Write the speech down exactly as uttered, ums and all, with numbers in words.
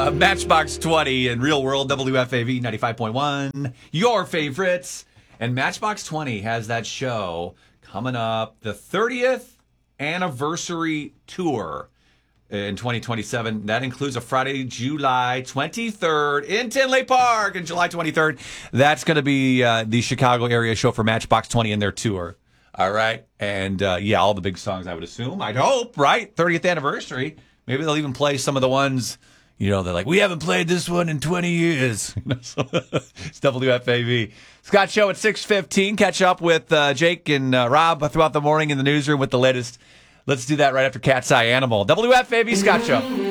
Uh, Matchbox twenty and Real World W F A V ninety-five point one, your favorites. And Matchbox twenty has that show coming up, the thirtieth anniversary tour in twenty twenty-seven. That includes a Friday, July twenty-third in Tinley Park and July twenty-third. That's going to be uh, the Chicago area show for Matchbox twenty and their tour. All right. And uh, yeah, all the big songs, I would assume. I'd hope, right? thirtieth anniversary. Maybe they'll even play some of the ones. You know, they're like, we haven't played this one in twenty years. It's W F A V. Scott Show at six fifteen. Catch up with uh, Jake and uh, Rob throughout the morning in the newsroom with the latest. Let's do that right after Cat's Eye Animal. W F A V Scott Show.